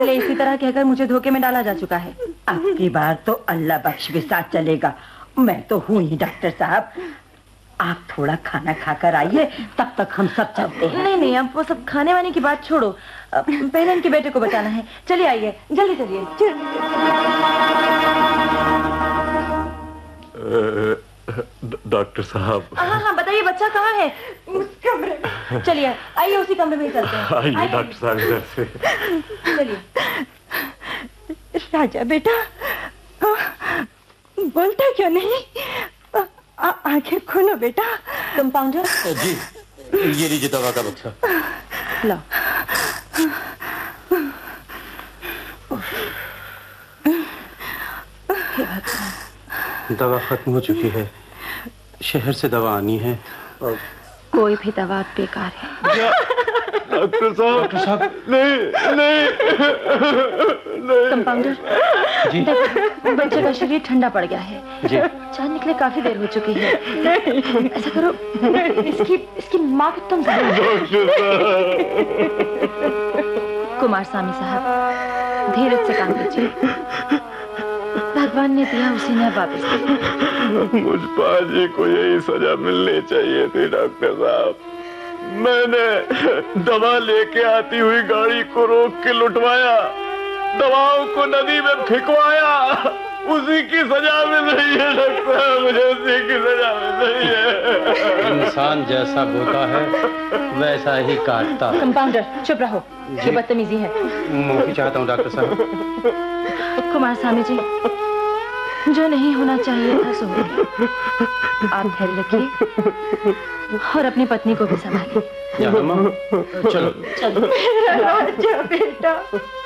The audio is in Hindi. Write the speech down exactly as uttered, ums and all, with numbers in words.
इसी तरह कहकर मुझे धोखे में डाला जा चुका है। अब की बार तो अल्लाह बख्श के साथ चलेगा। मैं तो हूँ ही डॉक्टर साहब। आप थोड़ा खाना खाकर आइए, तब तक हम सब चलते हैं। नहीं नहीं, अब वो सब खाने वाने की बात छोड़ो, पहले इनके बेटे को बचाना है। चलिए आइए, जल्दी चलिए। डॉक्टर साहब। हाँ हाँ बताइए, बच्चा कहाँ है? उस कमरे में। चलिए आइए, उसी कमरे में ही चलते हैं। आइए डॉक्टर साहब इधर से। चलिए। राजा बेटा, बोलता क्यों नहीं? आंखें खोलो बेटा। कंपाउंडर जी, ये लीजिए दवा का बक्सा। लो। दवा खत्म हो चुकी है, शहर से दवा आनी है। और कोई भी दवा बेकार है। डॉक्टर साहब, डॉक्टर साहब, नहीं नहीं नहीं। कंपाउंडर जी, बच्चे का शरीर ठंडा पड़ गया है जी। जान निकले काफी देर हो चुकी है। ऐसा करो, इसकी इसकी माँ को तुम कुमार स्वामी साहब, धीरज से काम कीजिए। भगवान ने दिया, उसी ने वापस दिया। मुझ पाजी को यही सजा मिलनी चाहिए थी डॉक्टर साहब। मैंने दवा लेके आती हुई गाड़ी को रोक के लुटवाया, दवाओं को नदी में फेंकवाया, उसी की सजा मिल रही है डॉक्टर साहब, मुझे उसी की सजा मिल रही है। इंसान जैसा बोता है वैसा ही काटता। कंपाउंडर चुप रहो, ये बदतमीजी है। माफी चाहता हूँ डॉक्टर साहब। कुमार स्वामी जी, जो नहीं होना चाहिए था सो हो गया। आप धैर्य रखिए और अपनी पत्नी को भी संभालिए। चलो चलो। मेरा राजा बेटा।